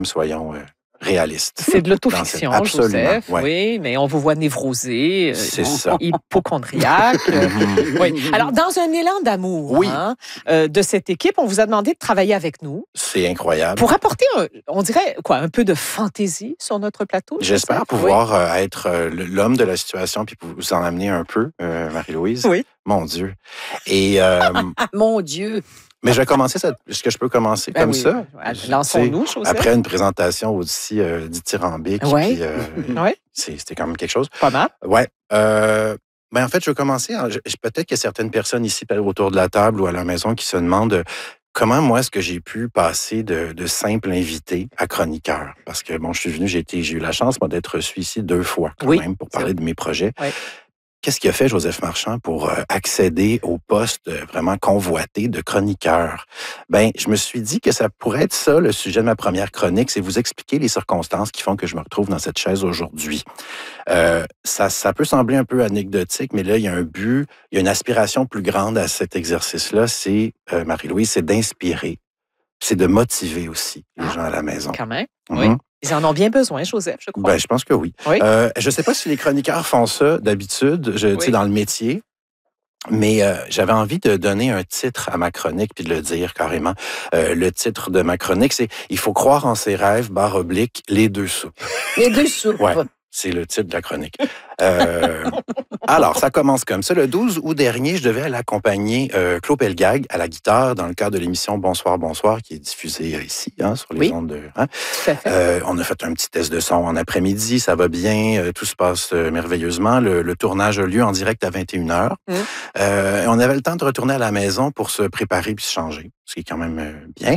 Soyons réalistes. C'est de l'autofiction, Joseph. Ouais. Oui, mais on vous voit névrosé, C'est ça. hypochondriaque. Oui. Alors, dans un élan d'amour de cette équipe, on vous a demandé de travailler avec nous. C'est incroyable. Pour apporter, on dirait, un peu de fantaisie sur notre plateau. J'espère pouvoir être l'homme de la situation puis vous en amener un peu, Marie-Louise. Oui. Mon Dieu. Et Mon Dieu. mais je vais commencer ça. Est-ce que je peux commencer comme ça? Lançons-nous, Joseph. Après une présentation aussi dithyrambique. Oui. Puis, c'était quand même quelque chose. Pas mal. Oui. En fait, je vais commencer. Peut-être qu'il y a certaines personnes ici autour de la table ou à la maison qui se demandent comment, moi, est-ce que j'ai pu passer de simple invité à chroniqueur? Parce que, bon, je suis venu, j'ai eu la chance, moi, d'être reçu ici 2 fois, quand même, pour parler de mes projets. Oui. Qu'est-ce qui a fait Joseph Marchand pour accéder au poste vraiment convoité de chroniqueur? Ben, je me suis dit que ça pourrait être ça, le sujet de ma première chronique, c'est vous expliquer les circonstances qui font que je me retrouve dans cette chaise aujourd'hui. Ça peut sembler un peu anecdotique, mais là, il y a un but, il y a une aspiration plus grande à cet exercice-là, c'est, Marie-Louise, c'est d'inspirer, c'est de motiver aussi les gens à la maison. Quand même, oui. Ils en ont bien besoin, Joseph, je crois. Ben, je pense que oui. Je ne sais pas si les chroniqueurs font ça d'habitude, tu sais, dans le métier, mais j'avais envie de donner un titre à ma chronique puis de le dire carrément. Le titre de ma chronique, c'est « Il faut croire en ses rêves, / les 2 soupes ». Les 2 soupes. Ouais. C'est le titre de la chronique. Alors, ça commence comme ça. Le 12 août dernier, je devais aller accompagner Claude Pelgag à la guitare dans le cadre de l'émission Bonsoir, bonsoir, qui est diffusée ici, sur les ondes de... Tout à fait. On a fait un petit test de son en après-midi, ça va bien, tout se passe merveilleusement. Le tournage a lieu en direct à 21h. On avait le temps de retourner à la maison pour se préparer puis se changer, ce qui est quand même bien.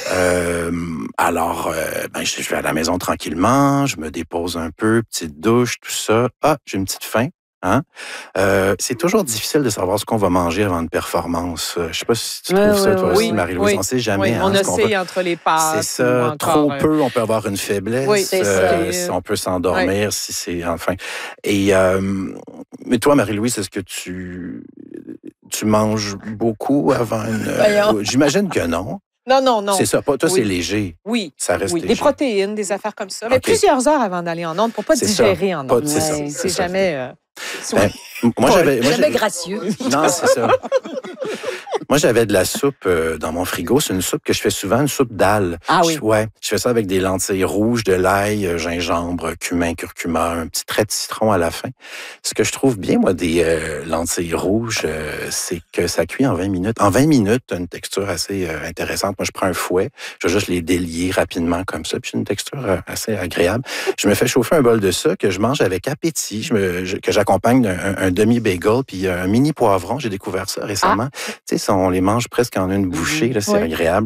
Alors, je vais à la maison tranquillement, je me dépose un peu, petite douche, tout ça. Ah, j'ai une petite faim. C'est toujours difficile de savoir ce qu'on va manger avant une performance. Je ne sais pas si tu trouves ça, toi aussi, Marie-Louise. On ne sait jamais. On oscille entre les pâtes. C'est ça. Trop peu, on peut avoir une faiblesse. Oui, c'est ça. On peut s'endormir si c'est... Enfin. Et, mais toi, Marie-Louise, est-ce que tu manges beaucoup avant une... J'imagine que non. Non. C'est ça. Toi, c'est léger. Oui. Ça reste léger. Des protéines, des affaires comme ça. Mais plusieurs heures avant d'aller en onde pour ne pas digérer en onde. C'est jamais... Moi, jamais gracieux. Non, c'est ça. Moi, j'avais de la soupe dans mon frigo. C'est une soupe que je fais souvent, une soupe d'ail. Ah oui? Je fais ça avec des lentilles rouges, de l'ail, gingembre, cumin, curcuma, un petit trait de citron à la fin. Ce que je trouve bien, moi, des lentilles rouges, c'est que ça cuit en 20 minutes. En 20 minutes, tu as une texture assez intéressante. Moi, je prends un fouet, je vais juste les délier rapidement comme ça, puis j'ai une texture assez agréable. Je me fais chauffer un bol de ça que je mange avec appétit, que j'accompagne d'un demi-bagel, puis un mini poivron. J'ai découvert ça récemment. Tu sais, on les mange presque en une bouchée, là, c'est agréable.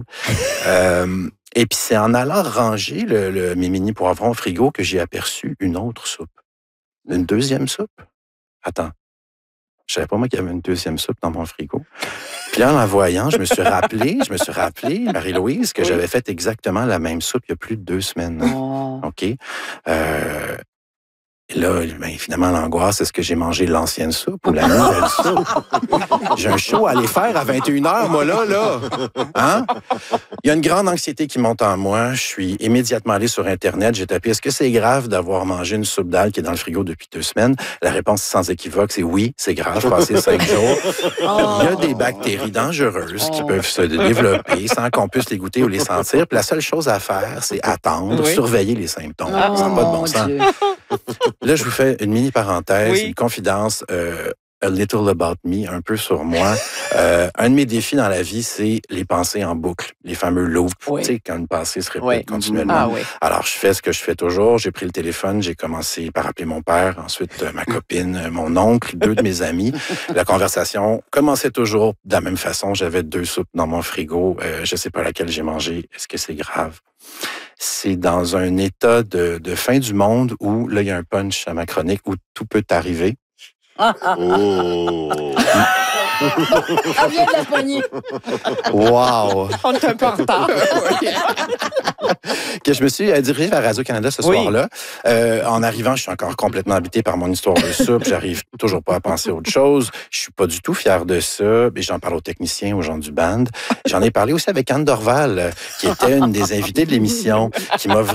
Et puis, c'est en allant ranger mes mini poivrons au frigo que j'ai aperçu une autre soupe. Une deuxième soupe. Attends. Je savais pas moi qu'il y avait une deuxième soupe dans mon frigo. Puis là, en la voyant, je me suis rappelé, Marie-Louise, que j'avais fait exactement la même soupe il y a plus de 2 semaines. OK? Et là, finalement, l'angoisse, est-ce que j'ai mangé l'ancienne soupe ou la nouvelle soupe? J'ai un show à aller faire à 21h, moi, là. Il y a une grande anxiété qui monte en moi. Je suis immédiatement allé sur Internet. J'ai tapé, est-ce que c'est grave d'avoir mangé une soupe d'ail qui est dans le frigo depuis 2 semaines? La réponse sans équivoque, c'est oui, c'est grave. Passé 5 jours. Il y a des bactéries dangereuses qui peuvent se développer sans qu'on puisse les goûter ou les sentir. Puis la seule chose à faire, c'est attendre, surveiller les symptômes. Ça n'a pas de bon sens. Là, je vous fais une mini parenthèse, une confidence, a little about me, un peu sur moi. Un de mes défis dans la vie, c'est les pensées en boucle, les fameux loops. Tu sais, quand une pensée se répète continuellement. Alors, je fais ce que je fais toujours. J'ai pris le téléphone, j'ai commencé par appeler mon père, ensuite ma copine, mon oncle, 2 de mes amis. La conversation commençait toujours de la même façon. J'avais 2 soupes dans mon frigo. Je ne sais pas laquelle j'ai mangé. Est-ce que c'est grave? C'est dans un état de fin du monde où, là, il y a un punch à ma chronique où tout peut arriver. On vient de la poignée. Wow! On est un peu en retard. Que je me suis dirigé vers Radio-Canada ce soir-là. En arrivant, je suis encore complètement habité par mon histoire de soupe. J'arrive toujours pas à penser à autre chose. Je suis pas du tout fier de ça. Et j'en parle aux techniciens, aux gens du band. J'en ai parlé aussi avec Anne Dorval, qui était une des invitées de l'émission, qui m'a